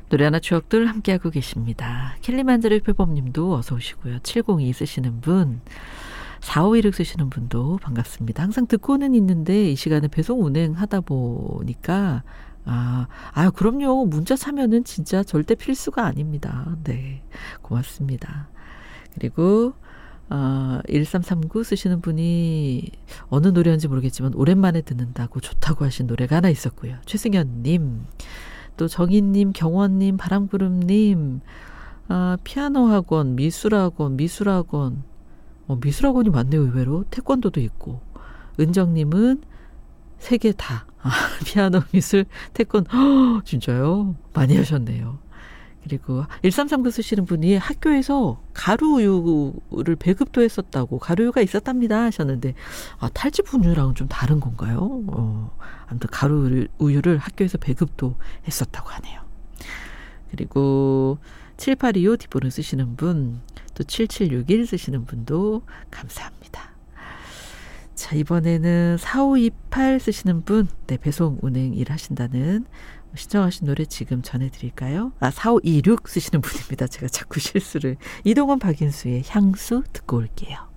노래하나 추억들 함께하고 계십니다. 킬리만자로 표범님도 어서 오시고요. 702 쓰시는 분, 4516 쓰시는 분도 반갑습니다. 항상 듣고는 있는데 이 시간에 배송 운행하다 보니까 그럼요. 문자 참여는 진짜 절대 필수가 아닙니다. 네, 고맙습니다. 그리고 1339 쓰시는 분이 어느 노래인지 모르겠지만 오랜만에 듣는다고 좋다고 하신 노래가 하나 있었고요. 최승현님, 또 정인님, 경원님, 바람구름님, 피아노 학원, 미술학원이 많네요. 의외로 태권도도 있고, 은정님은 세 개 다 피아노, 미술, 태권. 진짜요? 많이 하셨네요. 그리고 1339 쓰시는 분이 학교에서 가루우유를 배급도 했었다고, 가루우유가 있었답니다 하셨는데, 탈지분유랑은 좀 다른 건가요? 아무튼 가루우유를 학교에서 배급도 했었다고 하네요. 그리고 7825 디보를 쓰시는 분, 또 7761 쓰시는 분도 감사합니다. 자, 이번에는 4528 쓰시는 분, 네, 배송 운행 일하신다는 신청하신 노래 지금 전해드릴까요? 4526 쓰시는 분입니다. 제가 자꾸 실수를. 이동원 박인수의 향수 듣고 올게요.